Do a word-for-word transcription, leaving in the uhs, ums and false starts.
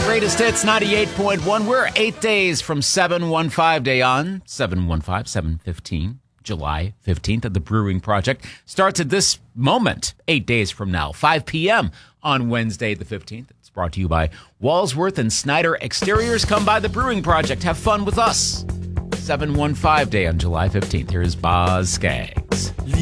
Greatest Hits ninety-eight point one. We're eight days from seven one five Day on seven one five, seven fifteen, July fifteenth at the Brewing Project. Starts at this moment, eight days from now, five p.m. on Wednesday the fifteenth. It's brought to you by Walsworth and Snyder Exteriors. Come by the Brewing Project. Have fun with us. seven one five Day on July fifteenth. Here's Boz Skaggs.